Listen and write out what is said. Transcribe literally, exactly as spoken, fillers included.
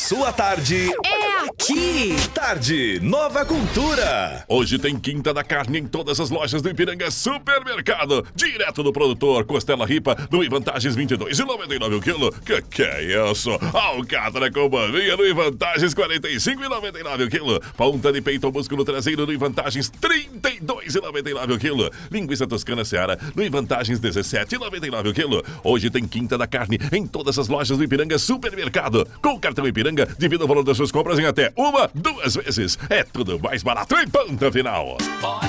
sua tarde é aqui. Tarde Nova Cultura. Hoje tem Quinta da Carne em todas as lojas do Ipiranga Supermercado. Direto do produtor, costela ripa no Ivantagens vinte e dois e noventa e nove o quilo. Que que é isso? Alcatra com bovinha no Ivantagens quarenta e cinco e noventa e nove o quilo. Ponta de peito ou músculo traseiro no Ivantagens trinta e dois e noventa e nove o quilo. Linguiça toscana Seara no Ivantagens dezessete e noventa e nove o quilo. Hoje tem Quinta da Carne em todas as lojas do Ipiranga Supermercado. Com o cartão Ipiranga, divida o valor das suas compras em até uma, duas vezes. É tudo mais barato em ponto final.